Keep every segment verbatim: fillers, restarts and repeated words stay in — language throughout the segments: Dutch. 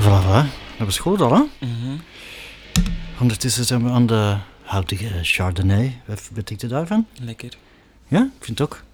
Voilà, dat was goed al, hè? Mm-hmm. Ondertussen zijn we aan de houtige Chardonnay. Wat betekent je daarvan? Lekker. Ja, ik vind het ook.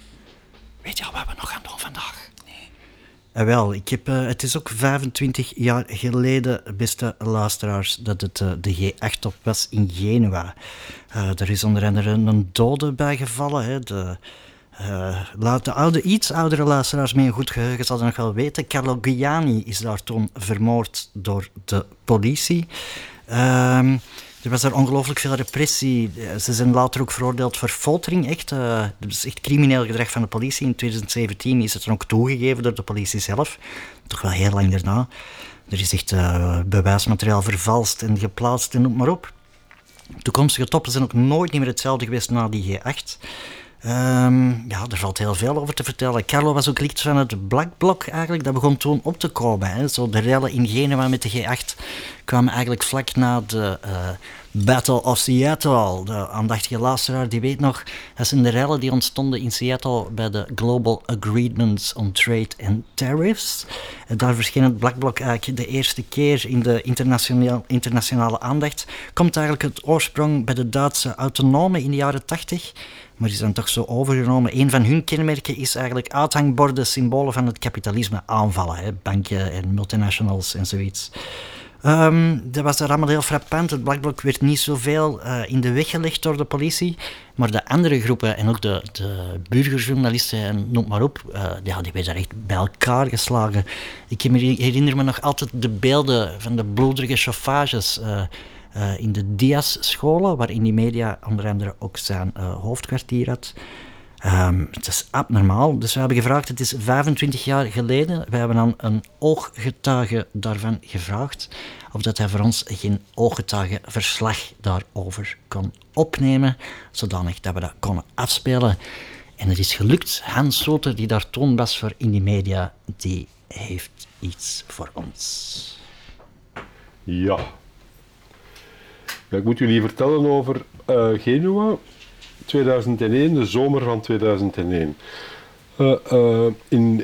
Weet je al wat we nog gaan doen vandaag? Nee. Eh, wel, ik heb, uh, het is ook vijfentwintig jaar geleden, beste luisteraars, dat het uh, de G acht op was in Genua. Uh, er is onder andere een dode bijgevallen. Hè, de... Uh, laat de oude, iets oudere luisteraars met een goed geheugen zal nog wel weten. Carlo Giuliani is daar toen vermoord door de politie. Uh, er was daar ongelooflijk veel repressie. Ze zijn later ook veroordeeld voor foltering. Echt, uh, dat is echt crimineel gedrag van de politie. In twintig zeventien is het dan ook toegegeven door de politie zelf. Toch wel heel lang daarna. Er is echt uh, bewijsmateriaal vervalst en geplaatst en noem maar op. Toekomstige toppen zijn ook nooit meer hetzelfde geweest na die G acht. Um, ja, er valt heel veel over te vertellen. Carlo was ook lid van het Black Bloc eigenlijk. Dat begon toen op te komen. Hè. Zo de rellen in Genua met de G acht kwamen eigenlijk vlak na de uh, Battle of Seattle. De aandachtige luisteraar die weet nog, dat zijn de rellen die ontstonden in Seattle bij de Global Agreements on Trade and Tariffs. En daar verscheen het Black Bloc eigenlijk de eerste keer in de internationale, internationale aandacht. Komt eigenlijk het oorsprong bij de Duitse autonomen in de jaren tachtig. Maar die zijn toch zo overgenomen. Een van hun kenmerken is eigenlijk uithangborden, symbolen van het kapitalisme aanvallen. Hè? Banken en multinationals en zoiets. Um, dat was daar allemaal heel frappant. Het Black Bloc werd niet zoveel uh, in de weg gelegd door de politie. Maar de andere groepen en ook de, de burgerjournalisten en noem maar op, uh, ja, die werden daar echt bij elkaar geslagen. Ik herinner me nog altijd de beelden van de bloederige chauffages Uh, Uh, in de Diaz-scholen, waarin die media onder andere ook zijn uh, hoofdkwartier had. Um, het is abnormaal. Dus we hebben gevraagd, het is vijfentwintig jaar geleden, we hebben aan een ooggetuige daarvan gevraagd of dat hij voor ons geen ooggetuigenverslag daarover kon opnemen, zodanig dat we dat konden afspelen. En het is gelukt. Hans Soter, die daar toen was voor in die media, die heeft iets voor ons. Ja. Ja, ik moet jullie vertellen over uh, Genua, tweeduizend één, de zomer van tweeduizend één. Uh, uh, in,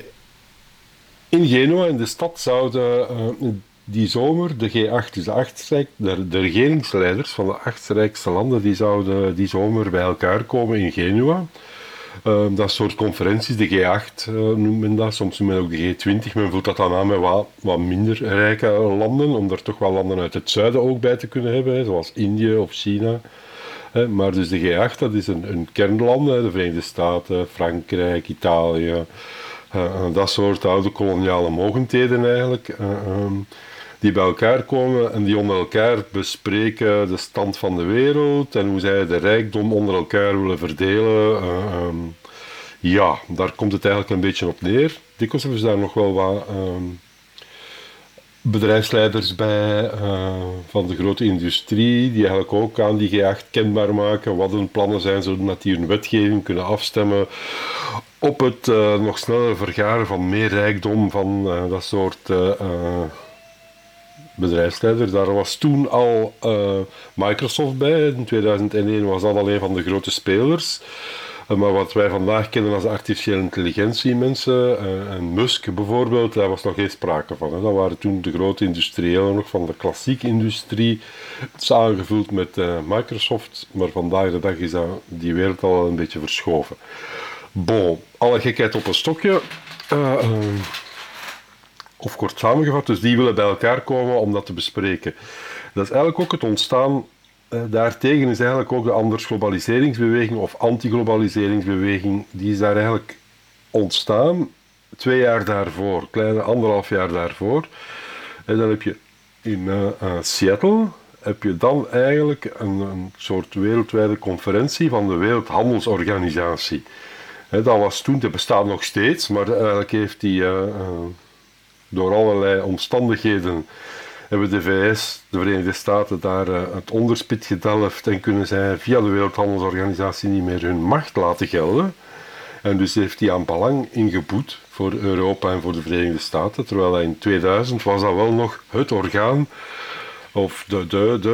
in Genua, in de stad, zouden uh, die zomer de G acht, dus de, acht, de, de regeringsleiders van de acht rijkste landen, die zouden die zomer bij elkaar komen in Genua. Uh, dat soort conferenties, de G acht uh, noemt men dat, soms noemt men ook de G twintig. Men voelt dat dan aan met wat, wat minder rijke landen, om er toch wel landen uit het zuiden ook bij te kunnen hebben, hè, zoals Indië of China. Hè. Maar dus de G acht, dat is een, een kernland, hè, de Verenigde Staten, Frankrijk, Italië, uh, dat soort oude koloniale mogendheden eigenlijk. Uh, um, die bij elkaar komen en die onder elkaar bespreken de stand van de wereld en hoe zij de rijkdom onder elkaar willen verdelen. Uh, um, ja, daar komt het eigenlijk een beetje op neer. Dikwijls hebben ze daar nog wel wat um, bedrijfsleiders bij uh, van de grote industrie, die eigenlijk ook aan die G acht kenbaar maken wat hun plannen zijn, zodat die hun wetgeving kunnen afstemmen op het uh, nog sneller vergaren van meer rijkdom van uh, dat soort Uh, uh, bedrijfsleiders. Daar was toen al uh, Microsoft bij. In tweeduizend één was dat al een van de grote spelers. Uh, maar wat wij vandaag kennen als artificiële intelligentie mensen, uh, en Musk bijvoorbeeld, daar was nog geen sprake van. Hè. Dat waren toen de grote industriëlen nog van de klassieke industrie, samengevuld met uh, Microsoft. Maar vandaag de dag is dat, die wereld al een beetje verschoven. Bon, alle gekheid op een stokje. Uh, uh, Of kort samengevat, dus die willen bij elkaar komen om dat te bespreken. Dat is eigenlijk ook het ontstaan, eh, daartegen is eigenlijk ook de andersglobaliseringsbeweging of anti-globaliseringsbeweging, die is daar eigenlijk ontstaan twee jaar daarvoor, kleine anderhalf jaar daarvoor. En dan heb je in uh, uh, Seattle, heb je dan eigenlijk een, een soort wereldwijde conferentie van de Wereldhandelsorganisatie. He, dat was toen, dat bestaat nog steeds, maar eigenlijk heeft die Uh, uh, door allerlei omstandigheden hebben de V S, de Verenigde Staten, daar uh, het onderspit gedelft en kunnen zij via de Wereldhandelsorganisatie niet meer hun macht laten gelden. En dus heeft hij aan belang ingeboet voor Europa en voor de Verenigde Staten, terwijl hij in tweeduizend was dat wel nog het orgaan, of de, de, de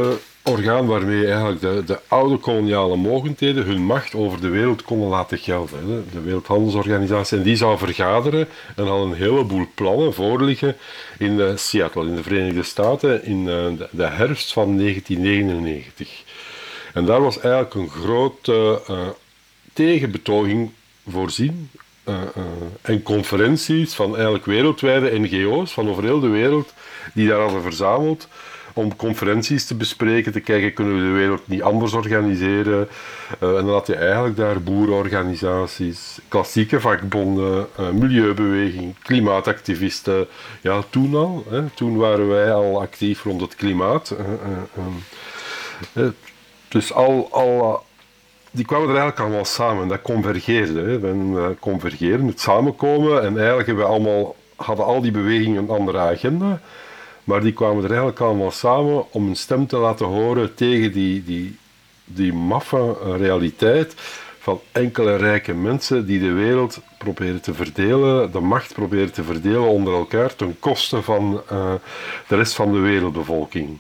orgaan waarmee eigenlijk de, de oude koloniale mogendheden hun macht over de wereld konden laten gelden. Hè. De Wereldhandelsorganisatie, en die zou vergaderen en al een heleboel plannen voorliggen in uh, Seattle, in de Verenigde Staten, in uh, de, de herfst van negentien negenennegentig. En daar was eigenlijk een grote uh, tegenbetoging voorzien. Uh, uh, en conferenties van eigenlijk wereldwijde N G O's van over heel de wereld die daar hadden verzameld om conferenties te bespreken, te kijken, kunnen we de wereld niet anders organiseren? Uh, en dan had je eigenlijk daar boerenorganisaties, klassieke vakbonden, uh, milieubeweging, klimaatactivisten. Ja, toen al. Hè, toen waren wij al actief rond het klimaat. Uh, uh, uh, dus al... al die kwamen er eigenlijk allemaal samen, dat convergeerde. Hè. We uh, convergeren, het samenkomen, en eigenlijk hebben we allemaal, hadden al die bewegingen een andere agenda, maar die kwamen er eigenlijk allemaal samen om een stem te laten horen tegen die, die, die maffe realiteit van enkele rijke mensen die de wereld proberen te verdelen, de macht proberen te verdelen onder elkaar ten koste van uh, de rest van de wereldbevolking.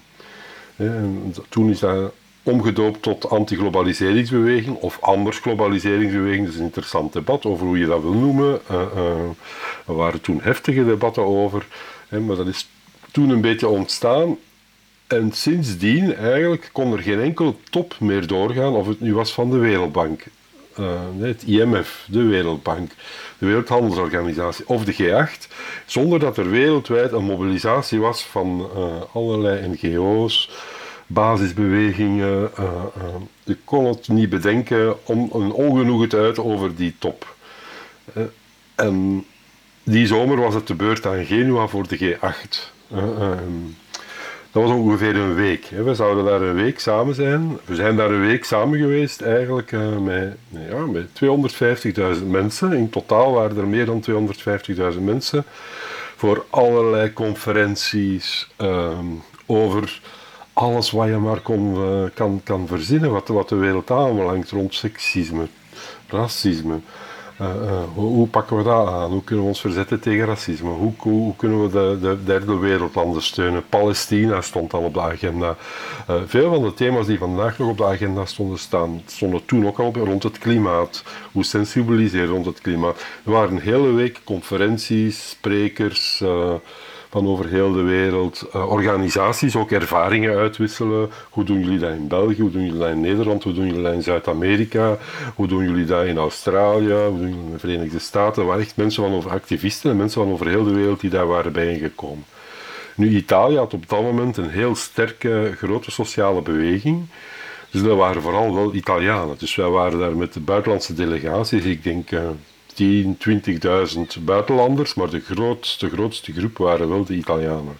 En toen is dat omgedoopt tot anti-globaliseringsbeweging of anders globaliseringsbeweging. Dat is een interessant debat over hoe je dat wil noemen. Uh, uh, er waren toen heftige debatten over, hè, maar dat is toen een beetje ontstaan. En sindsdien eigenlijk kon er geen enkel top meer doorgaan, of het nu was van de Wereldbank, uh, het I M F, de Wereldbank, de Wereldhandelsorganisatie of de G acht, zonder dat er wereldwijd een mobilisatie was van uh, allerlei N G O's, basisbewegingen. Uh, uh, je kon het niet bedenken om een ongenoegen te uiten over die top. Uh, en die zomer was het de beurt aan Genua voor de G acht. Uh, uh, dat was ongeveer een week. Hè. We zouden daar een week samen zijn. We zijn daar een week samen geweest eigenlijk uh, met, ja, met tweehonderdvijftigduizend mensen. In totaal waren er meer dan tweehonderdvijftigduizend mensen voor allerlei conferenties uh, over alles wat je maar kon, uh, kan, kan verzinnen, wat, wat de wereld aanbelangt rond seksisme, racisme. Uh, uh, hoe, hoe pakken we dat aan? Hoe kunnen we ons verzetten tegen racisme? Hoe, hoe, hoe kunnen we de, de derde wereldlanden steunen? Palestina stond dan op de agenda. Uh, veel van de thema's die vandaag nog op de agenda stonden, staan, stonden toen ook al op, rond het klimaat. Hoe sensibiliseren rond het klimaat. Er waren een hele week conferenties, sprekers uh, van over heel de wereld, uh, organisaties, ook ervaringen uitwisselen. Hoe doen jullie dat in België? Hoe doen jullie dat in Nederland? Hoe doen jullie dat in Zuid-Amerika? Hoe doen jullie dat in Australië? Hoe doen jullie dat in de Verenigde Staten? Er waren echt mensen van over activisten en mensen van over heel de wereld die daar waren bijeengekomen. Nu, Italië had op dat moment een heel sterke, grote sociale beweging. Dus dat waren vooral wel Italianen. Dus wij waren daar met de buitenlandse delegaties, ik denk uh, tien, twintigduizend buitenlanders, maar de grootste, grootste groep waren wel de Italianen.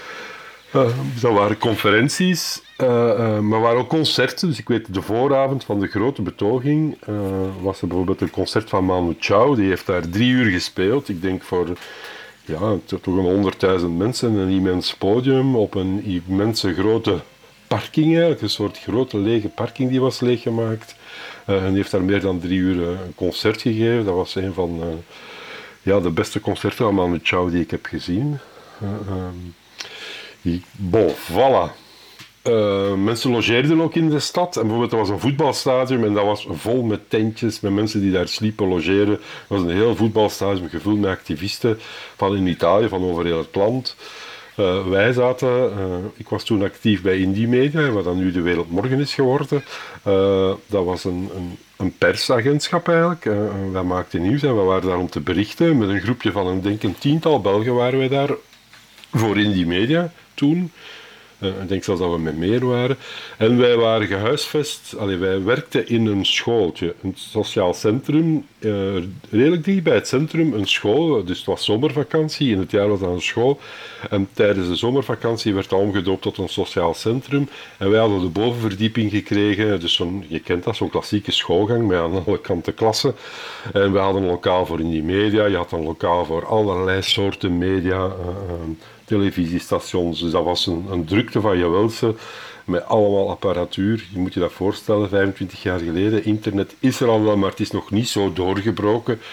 Uh, dus dat waren conferenties, uh, uh, maar waren ook concerten. Dus ik weet, de vooravond van de grote betoging uh, was er bijvoorbeeld een concert van Manu Chao. Die heeft daar drie uur gespeeld. Ik denk voor ja, toch een honderdduizend mensen, een immens podium op een immense grote parking eigenlijk. Een soort grote lege parking die was leeggemaakt. Uh, en die heeft daar meer dan drie uur uh, een concert gegeven. Dat was een van uh, ja, de beste concerten van Manu Chao die ik heb gezien. Uh, um, Bon, voilà. Uh, mensen logeerden ook in de stad. En bijvoorbeeld, er was een voetbalstadion en dat was vol met tentjes, met mensen die daar sliepen, logeren. Het was een heel voetbalstadion gevuld met activisten van in Italië, van over heel het land. Uh, wij zaten, uh, ik was toen actief bij Indie Media, wat dan nu de Wereld Morgen is geworden. Uh, dat was een, een, een persagentschap eigenlijk. Uh, wij maakten nieuws en we waren daar om te berichten. Met een groepje van een, denk een tiental Belgen waren wij daar voor Indie Media toen. Uh, ik denk zelfs dat we met meer waren. En wij waren gehuisvest. Allee, wij werkten in een schooltje, een sociaal centrum, uh, redelijk dicht bij het centrum, een school. Dus het was zomervakantie, in het jaar was dat een school. En tijdens de zomervakantie werd dat omgedoopt tot een sociaal centrum. En wij hadden de bovenverdieping gekregen, dus zo'n, je kent dat, zo'n klassieke schoolgang met aan alle kanten klassen. En we hadden een lokaal voor Indie Media, je had een lokaal voor allerlei soorten media, uh, uh, televisiestations. Dus dat was een, een drukte van je welste met allemaal apparatuur. Je moet je dat voorstellen, vijfentwintig jaar geleden. Internet is er al wel, maar het is nog niet zo doorgebroken.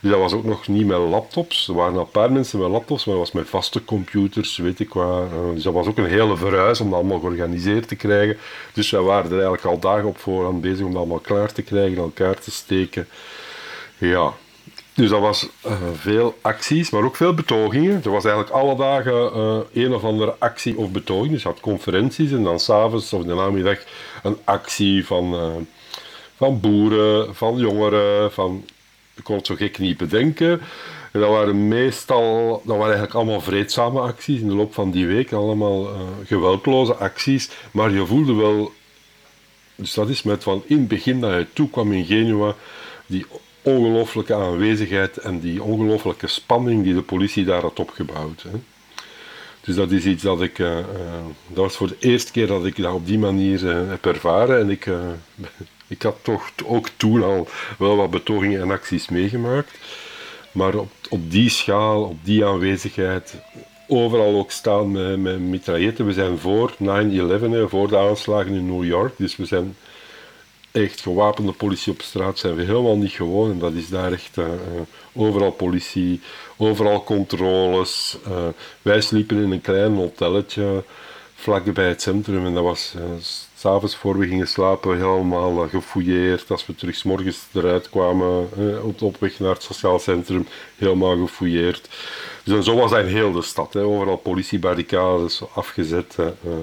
Dus dat was ook nog niet met laptops. Er waren al een paar mensen met laptops, maar dat was met vaste computers, weet ik wat. Dus dat was ook een hele verhuis om dat allemaal georganiseerd te krijgen. Dus wij waren er eigenlijk al dagen op voorhand bezig om dat allemaal klaar te krijgen, elkaar te steken. Ja, dus dat was uh, veel acties, maar ook veel betogingen. Er was eigenlijk alle dagen uh, een of andere actie of betoging. Dus je had conferenties en dan s'avonds of in de namiddag een actie van, uh, van boeren, van jongeren, van... Ik kon het zo gek niet bedenken. En dat waren meestal, dat waren eigenlijk allemaal vreedzame acties in de loop van die week. Allemaal uh, geweldloze acties. Maar je voelde wel, dus dat is met van in het begin dat je toekwam in Genua, die ongelooflijke aanwezigheid en die ongelooflijke spanning die de politie daar had opgebouwd. Hè. Dus dat is iets dat ik, uh, uh, dat was voor de eerste keer dat ik dat op die manier uh, heb ervaren. En ik... Uh, Ik had toch ook toen al wel wat betogingen en acties meegemaakt. Maar op, op die schaal, op die aanwezigheid, overal ook staan met, met mitrailletten. We zijn voor nine eleven, voor de aanslagen in New York. Dus we zijn echt gewapende politie op straat, zijn we helemaal niet gewoon. En dat is daar echt uh, overal politie, overal controles. Uh, wij sliepen in een klein hotelletje vlak bij het centrum en dat was... Uh, S'avonds voor we gingen slapen, helemaal gefouilleerd. Als we terug 's morgens eruit kwamen, eh, op, op weg naar het sociaal centrum, helemaal gefouilleerd. Dus en zo was dat in heel de stad. Hè. Overal politiebarricades afgezet. Hè. Uh,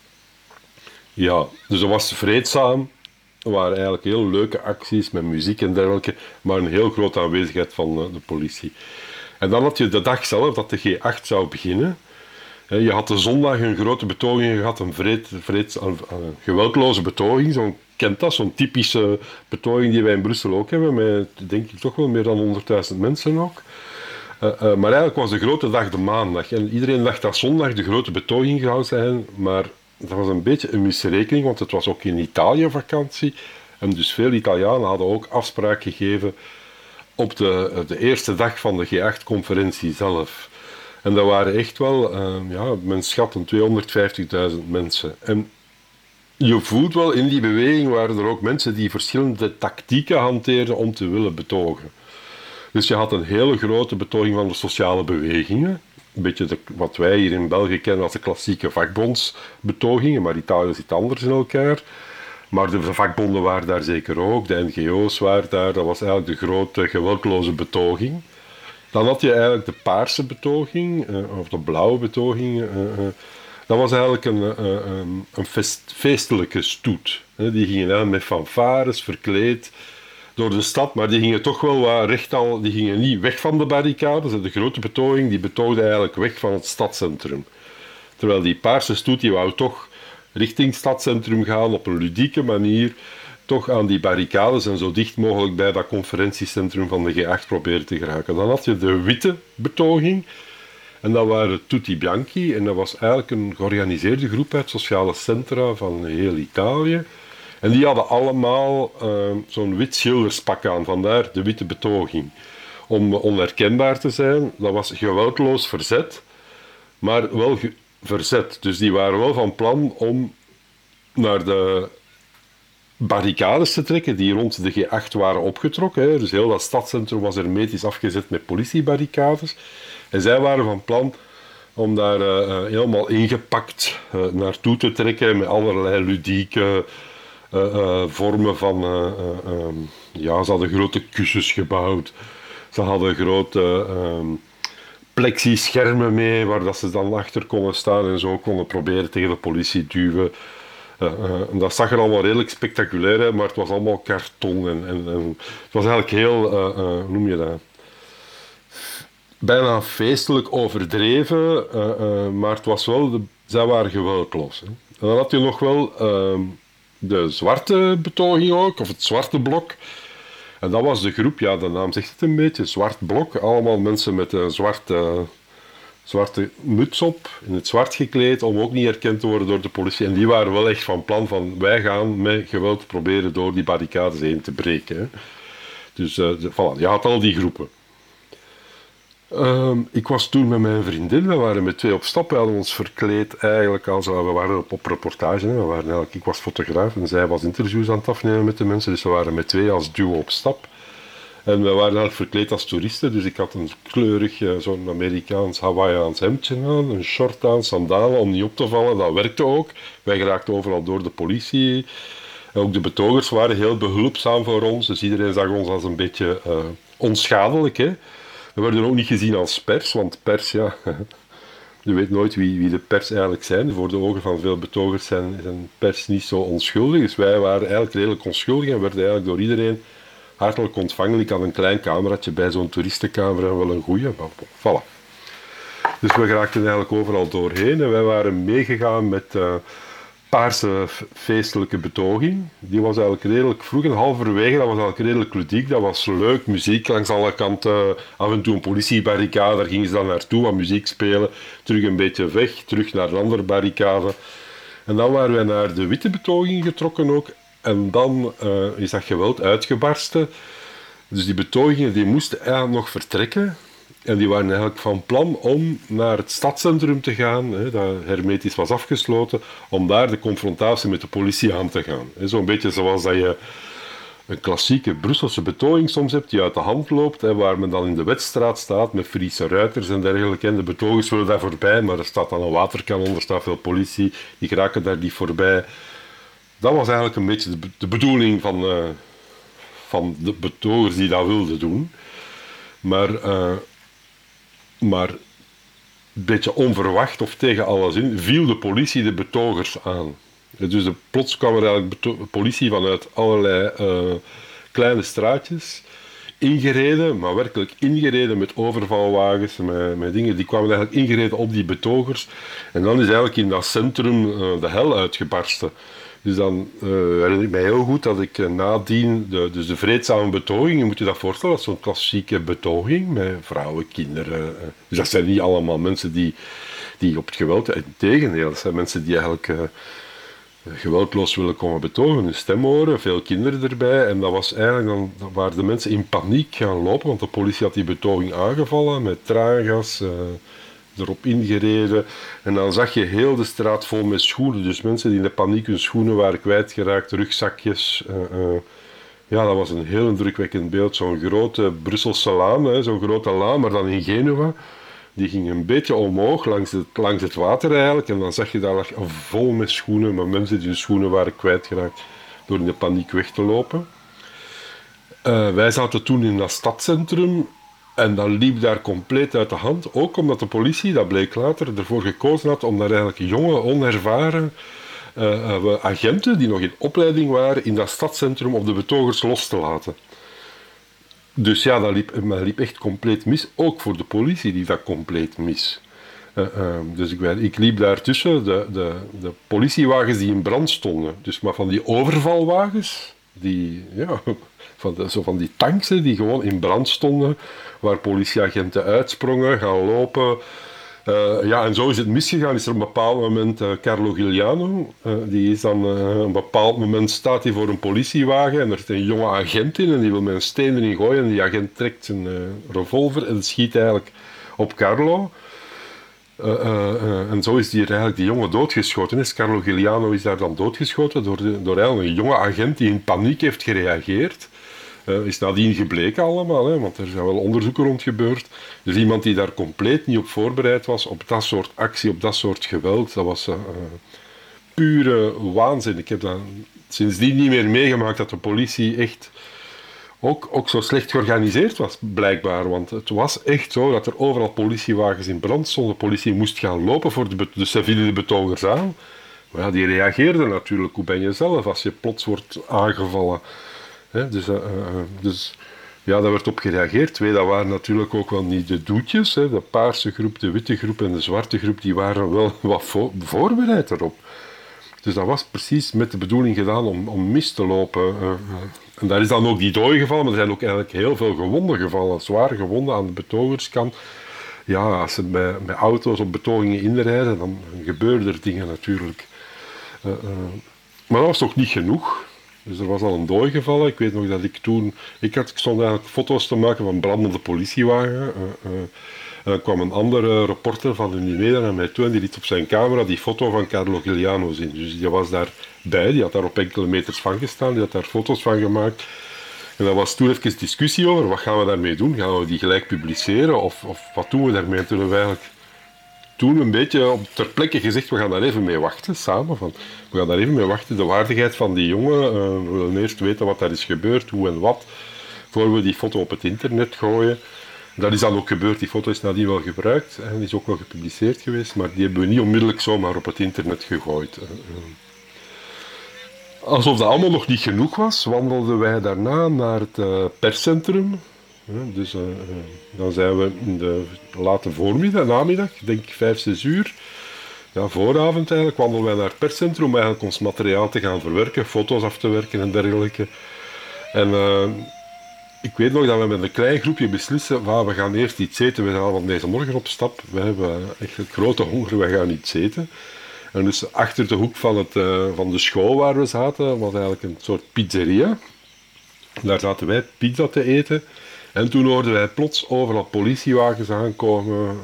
ja, dus dat was vreedzaam. Er waren eigenlijk heel leuke acties met muziek en dergelijke, maar een heel grote aanwezigheid van uh, de politie. En dan had je de dag zelf dat de G acht zou beginnen. Je had de zondag een grote betoging gehad, een, vreed, vreed, een, een geweldloze betoging. Zo'n kent dat, zo'n typische betoging die wij in Brussel ook hebben, met denk ik toch wel meer dan honderdduizend mensen ook. Uh, uh, maar eigenlijk was de grote dag de maandag. En iedereen dacht dat zondag de grote betoging zou zijn, maar dat was een beetje een misrekening, want het was ook in Italië vakantie. En dus veel Italianen hadden ook afspraak gegeven op de, de eerste dag van de G acht-conferentie zelf. En dat waren echt wel, uh, ja, men schat een tweehonderdvijftigduizend mensen. En je voelt wel, in die beweging waren er ook mensen die verschillende tactieken hanteerden om te willen betogen. Dus je had een hele grote betoging van de sociale bewegingen. Een beetje de, wat wij hier in België kennen als de klassieke vakbondsbetogingen, maar Italië zit anders in elkaar. Maar de vakbonden waren daar zeker ook, de N G O's waren daar, dat was eigenlijk de grote geweldloze betoging. Dan had je eigenlijk de paarse betoging, uh, of de blauwe betoging. Uh, uh, dat was eigenlijk een, uh, um, een fest, feestelijke stoet. Uh, die gingen eigenlijk met fanfares verkleed door de stad, maar die gingen toch wel wat recht al, die gingen niet weg van de barricades. De grote betoging die betoogde eigenlijk weg van het stadscentrum. Terwijl die paarse stoet die wou toch richting het stadscentrum gaan op een ludieke manier, toch aan die barricades en zo dicht mogelijk bij dat conferentiecentrum van de G acht proberen te geraken. Dan had je de witte betoging en dat waren Tutti Bianchi en dat was eigenlijk een georganiseerde groep uit sociale centra van heel Italië. En die hadden allemaal uh, zo'n wit schilderspak aan, vandaar de witte betoging. Om onherkenbaar te zijn, dat was geweldloos verzet, maar wel ge- verzet. Dus die waren wel van plan om naar de barricades te trekken die rond de G acht waren opgetrokken. Hè. Dus heel dat stadscentrum was hermetisch afgezet met politiebarricades. En zij waren van plan om daar uh, helemaal ingepakt uh, naartoe te trekken met allerlei ludieke uh, uh, vormen van... Uh, uh, um, ja, ze hadden grote kussens gebouwd. Ze hadden grote uh, plexischermen mee waar dat ze dan achter konden staan en zo konden proberen tegen de politie duwen. Uh, uh, en dat zag er allemaal redelijk spectaculair uit, maar het was allemaal karton. En, en, en het was eigenlijk heel, uh, uh, hoe noem je dat? Bijna feestelijk overdreven, uh, uh, maar het was wel, de, zij waren geweldloos. Hè. En dan had je nog wel uh, de zwarte betoging ook, of het zwarte blok. En dat was de groep, ja, de naam zegt het een beetje, zwart blok. Allemaal mensen met een zwarte... Uh, zwarte muts op, in het zwart gekleed, om ook niet herkend te worden door de politie. En die waren wel echt van plan van, wij gaan met geweld proberen door die barricades heen te breken. Hè. Dus uh, de, voilà, je had al die groepen. Um, ik was toen met mijn vriendin, we waren met twee op stap, we hadden ons verkleed eigenlijk als, we waren op, op reportage, hè. We waren eigenlijk, ik was fotograaf en zij was interviews aan het afnemen met de mensen, dus we waren met twee als duo op stap. En we waren eigenlijk verkleed als toeristen, dus ik had een kleurig, uh, zo'n Amerikaans Hawaiiaans hemdje aan, een short aan, sandalen om niet op te vallen. Dat werkte ook. Wij geraakten overal door de politie. En ook de betogers waren heel behulpzaam voor ons, dus iedereen zag ons als een beetje uh, onschadelijk. Hè. We werden ook niet gezien als pers, want pers, ja... Je weet nooit wie, wie de pers eigenlijk zijn. Voor de ogen van veel betogers zijn, zijn pers niet zo onschuldig. Dus wij waren eigenlijk redelijk onschuldig en werden eigenlijk door iedereen hartelijk ontvangen. Ik had een klein cameraatje bij zo'n toeristenkamer en wel een goeie. Maar voilà. Dus we geraakten eigenlijk overal doorheen en wij waren meegegaan met uh, paarse feestelijke betoging. Die was eigenlijk redelijk vroeg en halverwege, dat was eigenlijk redelijk ludiek. Dat was leuk, muziek langs alle kanten. Af en toe een politiebarricade, daar gingen ze dan naartoe, wat muziek spelen. Terug een beetje weg, terug naar een andere barricade. En dan waren wij naar de witte betoging getrokken ook. En dan uh, is dat geweld uitgebarsten. Dus die betogingen die moesten eigenlijk nog vertrekken. En die waren eigenlijk van plan om naar het stadscentrum te gaan, hè, dat hermetisch was afgesloten, om daar de confrontatie met de politie aan te gaan. Zo'n beetje zoals dat je een klassieke Brusselse betoging soms hebt die uit de hand loopt, hè, waar men dan in de Wetstraat staat met Friese ruiters en dergelijke. En de betogers willen daar voorbij, maar er staat dan een waterkanon, er staat veel politie, die geraken daar niet voorbij. Dat was eigenlijk een beetje de, de bedoeling van, uh, van de betogers die dat wilden doen. Maar... Uh, Maar een beetje onverwacht of tegen alles in, viel de politie de betogers aan. Dus de, plots kwam er eigenlijk beto- politie vanuit allerlei uh, kleine straatjes ingereden, maar werkelijk ingereden met overvalwagens, met, met dingen. Die kwamen eigenlijk ingereden op die betogers. En dan is eigenlijk in dat centrum uh, de hel uitgebarsten. Dus dan uh, herinner ik mij heel goed dat ik uh, nadien, de, dus de vreedzame betoging, je moet je dat voorstellen, dat is zo'n klassieke betoging met vrouwen, kinderen. Uh, dus dat zijn niet allemaal mensen die, die op het geweld, integendeel, dat zijn mensen die eigenlijk uh, geweldloos willen komen betogen, hun stem horen, veel kinderen erbij. En dat was eigenlijk dan, dan waren de mensen in paniek gaan lopen, want de politie had die betoging aangevallen met traangas, uh, erop ingereden. En dan zag je heel de straat vol met schoenen. Dus mensen die in de paniek hun schoenen waren kwijtgeraakt, rugzakjes. Uh, uh. Ja, dat was een heel indrukwekkend beeld. Zo'n grote Brusselse laan, hè, zo'n grote laan, maar dan in Genua. Die ging een beetje omhoog, langs het, langs het water eigenlijk. En dan zag je daar lag vol met schoenen, maar mensen die hun schoenen waren kwijtgeraakt door in de paniek weg te lopen. Uh, wij zaten toen in dat stadscentrum. En dat liep daar compleet uit de hand, ook omdat de politie, dat bleek later, ervoor gekozen had om daar eigenlijk jonge, onervaren uh, agenten, die nog in opleiding waren, in dat stadscentrum op de betogers los te laten. Dus ja, dat liep, dat liep echt compleet mis, ook voor de politie liep dat compleet mis. Uh, uh, dus ik, ik liep daartussen de, de, de politiewagens die in brand stonden, dus maar van die overvalwagens, die... Ja, Van, de, zo van die tanks hè, die gewoon in brand stonden, waar politieagenten uitsprongen, gaan lopen. Uh, ja, en zo is het misgegaan. Is er op een bepaald moment uh, Carlo Giuliano, uh, die is dan uh, op een bepaald moment staat hij voor een politiewagen en er zit een jonge agent in en die wil met een steen erin gooien en die agent trekt zijn uh, revolver en schiet eigenlijk op Carlo. Uh, uh, uh, en zo is die, eigenlijk die jongen doodgeschoten. Is. Carlo Giuliano is daar dan doodgeschoten door, de, door eigenlijk een jonge agent die in paniek heeft gereageerd. Uh, is nadien gebleken allemaal, hè, want er zijn wel onderzoeken rond gebeurd. Dus iemand die daar compleet niet op voorbereid was, op dat soort actie, op dat soort geweld, dat was uh, pure waanzin. Ik heb dat sindsdien niet meer meegemaakt dat de politie echt ook, ook zo slecht georganiseerd was, blijkbaar. Want het was echt zo dat er overal politiewagens in brand stonden. De politie moest gaan lopen voor de, de civiele betogers aan. Maar ja, die reageerden natuurlijk. Hoe ben je zelf als je plots wordt aangevallen? He, dus, uh, uh, dus ja, daar werd op gereageerd. Twee, dat waren natuurlijk ook wel niet de doetjes. Hè. De paarse groep, de witte groep en de zwarte groep, die waren wel wat vo- voorbereid erop. Dus dat was precies met de bedoeling gedaan om, om mis te lopen. Uh, uh. En daar is dan ook die dooi gevallen, maar er zijn ook eigenlijk heel veel gewonden gevallen. Zwaar gewonden aan de betogerskant. Ja, als ze met, met auto's op betogingen inrijden, dan gebeuren er dingen natuurlijk. Uh, uh. Maar dat was toch niet genoeg. Dus er was al een dooi gevallen. Ik weet nog dat ik toen... Ik, had, ik stond eigenlijk foto's te maken van brandende politiewagen. Uh, uh, en dan kwam een andere reporter van de Numedia naar mij toe en die liet op zijn camera die foto van Carlo Giuliano zien. Dus die was daarbij, die had daar op enkele meters van gestaan, die had daar foto's van gemaakt. En daar was toen even discussie over, wat gaan we daarmee doen? Gaan we die gelijk publiceren of, of wat doen we daarmee? En toen hebben we eigenlijk toen een beetje op ter plekke gezegd, we gaan daar even mee wachten, samen. Van, we gaan daar even mee wachten, de waardigheid van die jongen. Uh, we willen eerst weten wat daar is gebeurd, hoe en wat, voor we die foto op het internet gooien. Dat is dan ook gebeurd, die foto is nadien wel gebruikt en is ook wel gepubliceerd geweest, maar die hebben we niet onmiddellijk zomaar op het internet gegooid. Uh, uh. Alsof dat allemaal nog niet genoeg was, wandelden wij daarna naar het uh, perscentrum. Ja, dus uh, uh, dan zijn we in de late voormiddag, namiddag, denk ik vijf, zes uur, ja, vooravond eigenlijk, wandelen wij naar het perscentrum om eigenlijk ons materiaal te gaan verwerken, foto's af te werken en dergelijke. En uh, ik weet nog dat we met een klein groepje beslissen, well, we gaan eerst iets eten, we gaan van deze morgen op stap, we hebben echt een grote honger, we gaan iets eten. En dus achter de hoek van, het, uh, van de school waar we zaten, was eigenlijk een soort pizzeria. Daar zaten wij pizza te eten. En toen hoorden wij plots overal politiewagens aankomen.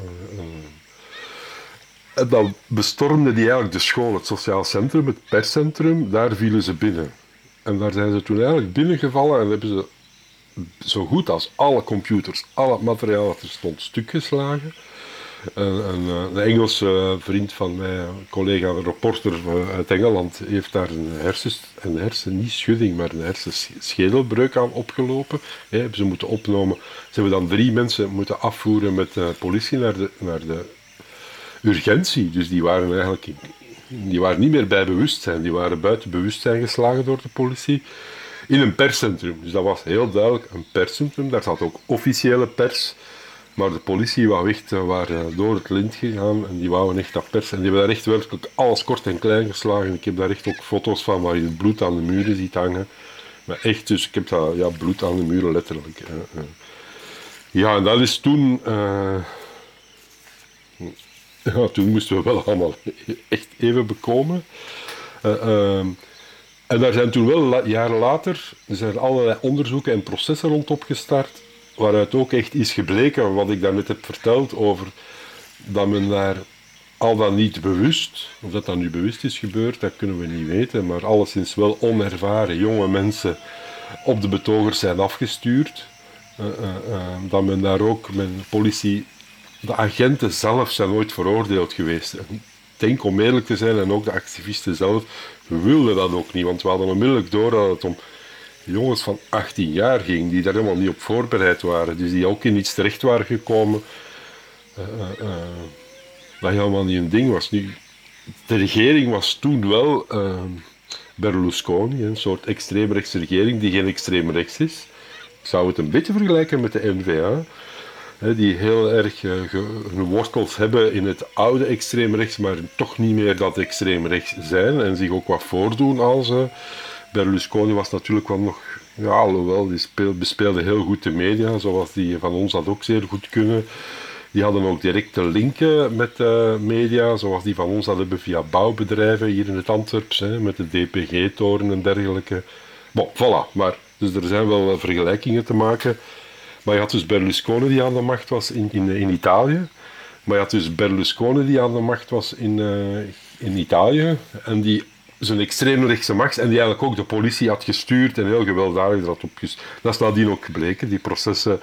En dan bestormden die eigenlijk de school, het sociaal centrum, het perscentrum. Daar vielen ze binnen. En daar zijn ze toen eigenlijk binnengevallen en hebben ze zo goed als alle computers, al het materiaal dat er stond, stuk geslagen. Een, een, een Engelse vriend van mij, een collega, een reporter uit Engeland, heeft daar een, hersens, een hersen, niet schudding, maar een hersenschedelbreuk aan opgelopen. He, hebben ze moeten opnemen. Ze hebben dan drie mensen moeten afvoeren met de politie naar de, naar de urgentie. Dus die waren eigenlijk die waren niet meer bij bewustzijn. Die waren buiten bewustzijn geslagen door de politie. In een perscentrum. Dus dat was heel duidelijk een perscentrum. Daar zat ook officiële pers. Maar de politie wou echt, waren door het lint gegaan en die wouden echt dat pers. En die hebben daar echt werkelijk alles kort en klein geslagen. Ik heb daar echt ook foto's van waar je het bloed aan de muren ziet hangen. Maar echt, dus ik heb dat, ja, bloed aan de muren letterlijk. Uh, uh. Ja, en dat is toen... Uh, ja, toen moesten we wel allemaal echt even bekomen. Uh, uh, en daar zijn toen wel, la- jaren later, er zijn allerlei onderzoeken en processen rondop gestart, waaruit ook echt is gebleken, wat ik daarnet heb verteld, over dat men daar al dan niet bewust, of dat dat nu bewust is gebeurd, dat kunnen we niet weten, maar alleszins wel onervaren jonge mensen op de betogers zijn afgestuurd. Uh, uh, uh, dat men daar ook, men, de politie, de agenten zelf zijn nooit veroordeeld geweest. Ik denk, om eerlijk te zijn, en ook de activisten zelf, wilden dat ook niet, want we hadden onmiddellijk door dat het om jongens van achttien jaar ging, die daar helemaal niet op voorbereid waren, dus die ook in iets terecht waren gekomen, uh, uh, uh, dat helemaal niet een ding was. Nu, de regering was toen wel uh, Berlusconi, een soort extreemrechtse regering die geen extreemrechts is. Ik zou het een beetje vergelijken met de N V A, hè, die heel erg uh, ge- hun wortels hebben in het oude extreemrechts, maar toch niet meer dat extreemrechts zijn en zich ook wat voordoen als... Uh, Berlusconi was natuurlijk wel nog, ja, alhoewel, die speel, bespeelde heel goed de media, zoals die van ons dat ook zeer goed kunnen. Die hadden ook directe linken met de media, zoals die van ons dat hebben via bouwbedrijven hier in het Antwerps, hè, met de D P G-toren en dergelijke. Bon, voilà, maar dus er zijn wel vergelijkingen te maken. Maar je had dus Berlusconi die aan de macht was in, in, in Italië. Maar je had dus Berlusconi die aan de macht was in, uh, in Italië en die zijn extreemrechtse macht en die eigenlijk ook de politie had gestuurd en heel gewelddadig had opgestuurd. Dat is nadien ook gebleken. Die processen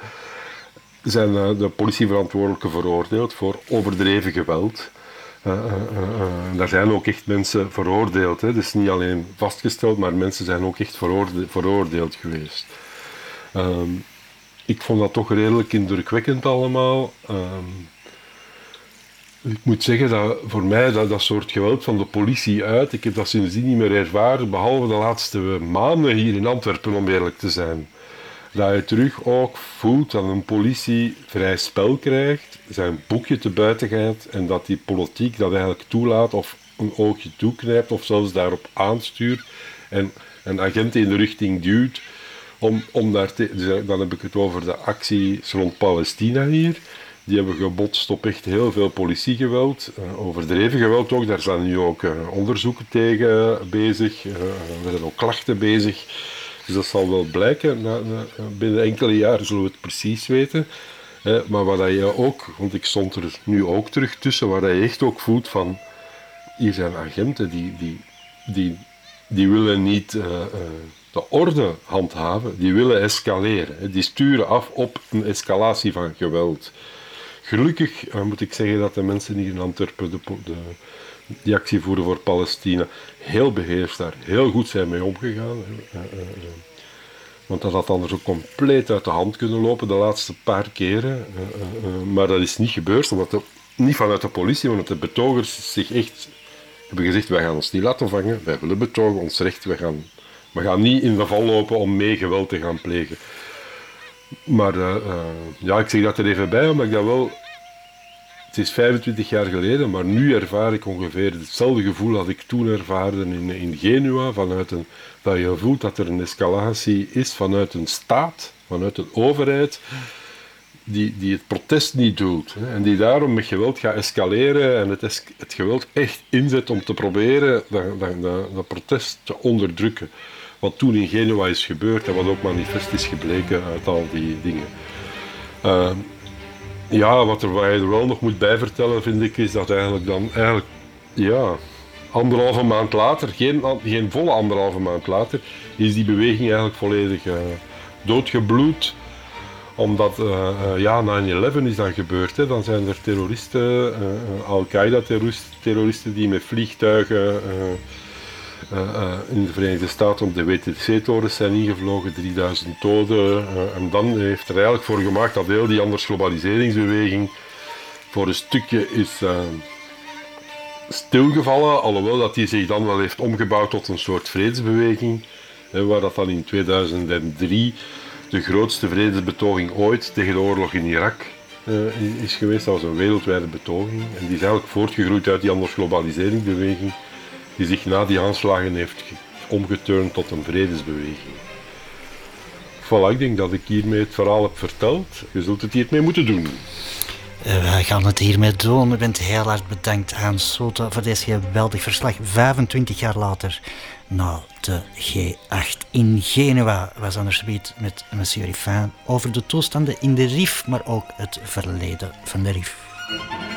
zijn uh, de politieverantwoordelijken veroordeeld voor overdreven geweld. Uh, uh, uh, uh, daar zijn ook echt mensen veroordeeld. Hè. Dus niet alleen vastgesteld, maar mensen zijn ook echt veroorde- veroordeeld geweest. Um, ik vond dat toch redelijk indrukwekkend allemaal. Um, Ik moet zeggen dat voor mij dat, dat soort geweld van de politie uit, ik heb dat sindsdien niet meer ervaren, behalve de laatste maanden hier in Antwerpen, om eerlijk te zijn. Dat je terug ook voelt dat een politie vrij spel krijgt, zijn boekje te buiten gaat en dat die politiek dat eigenlijk toelaat of een oogje toeknijpt of zelfs daarop aanstuurt en een agent in de richting duwt om, om daar te... Dus dan heb ik het over de acties rond Palestina hier. Die hebben gebotst op echt heel veel politiegeweld, uh, overdreven geweld ook. Daar zijn nu ook uh, onderzoeken tegen bezig, uh, er zijn ook klachten bezig. Dus dat zal wel blijken, na, na, binnen enkele jaren zullen we het precies weten. Uh, maar wat je ook, want ik stond er nu ook terug tussen, waar je echt ook voelt van, hier zijn agenten die, die, die, die willen niet uh, uh, de orde handhaven, die willen escaleren. Die sturen af op een escalatie van geweld. Gelukkig uh, moet ik zeggen dat de mensen hier in Antwerpen de, de, die actie voeren voor Palestina heel beheerst daar heel goed zijn mee omgegaan. Uh, uh, uh. Want dat had anders ook compleet uit de hand kunnen lopen de laatste paar keren. Uh, uh, uh. Maar dat is niet gebeurd, omdat de, niet vanuit de politie, want de betogers zich echt hebben gezegd, wij gaan ons niet laten vangen, wij willen betogen, ons recht, wij gaan, we gaan niet in de val lopen om mee geweld te gaan plegen. Maar uh, uh, ja, ik zeg dat er even bij, omdat ik dat wel... Het is vijfentwintig jaar geleden, maar nu ervaar ik ongeveer hetzelfde gevoel dat ik toen ervaarde in, in Genua, vanuit een, dat je voelt dat er een escalatie is vanuit een staat, vanuit een overheid, die, die het protest niet doet. Hè, en die daarom met geweld gaat escaleren en het, es, het geweld echt inzet om te proberen dat, dat, dat, dat protest te onderdrukken. Wat toen in Genua is gebeurd en wat ook manifest is gebleken uit al die dingen. Uh, ja, wat er, wat je er wel nog moet bij vertellen, vind ik, is dat eigenlijk dan eigenlijk, ja, anderhalve maand later, geen, geen volle anderhalve maand later, is die beweging eigenlijk volledig uh, doodgebloed. Omdat, uh, uh, ja, nine eleven is dan gebeurd. Hè. Dan zijn er terroristen, uh, uh, Al-Qaeda-terroristen die met vliegtuigen uh, uh, uh, in de Verenigde Staten op de W T C-torens zijn ingevlogen, drieduizend doden. Uh, en dan heeft er eigenlijk voor gemaakt dat heel die anders globaliseringsbeweging voor een stukje is uh, stilgevallen. Alhoewel dat die zich dan wel heeft omgebouwd tot een soort vredesbeweging. Hè, waar dat dan in tweeduizend drie... de grootste vredesbetoging ooit tegen de oorlog in Irak uh, is geweest. Dat was een wereldwijde betoging. En die is eigenlijk voortgegroeid uit die anders globaliseringsbeweging, die zich na die aanslagen heeft omgeturnd tot een vredesbeweging. Voilà, ik denk dat ik hiermee het verhaal heb verteld. Je zult het hiermee moeten doen. Uh, we gaan het hiermee doen. U bent heel hard bedankt aan Soto voor deze geweldig verslag. vijfentwintig jaar later, na de G acht in Genua, was anders gebied met monsieur Riffin over de toestanden in de R I F, maar ook het verleden van de R I F.